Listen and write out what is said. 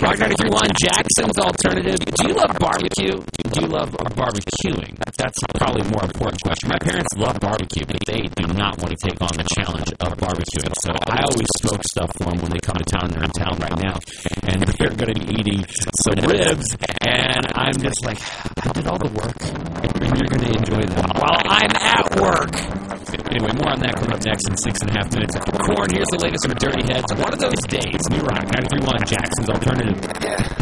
Rock 93.1, Jackson's Alternative. Do you love barbecue? Do you love barbecuing? That's probably a more important question. My parents love barbecue, but they do not want to take on the challenge of barbecuing. So I always smoke stuff for them when they come to town. They're in town right now, and they're going to be eating some ribs, and I'm just like, I did all the work, and you're going to enjoy them while I'm at work. Anyway, more on that coming up next in 6.5 minutes. Korn, here's the latest from Dirty Heads. One of those days, New Rock 93.1, Jackson's Alternative.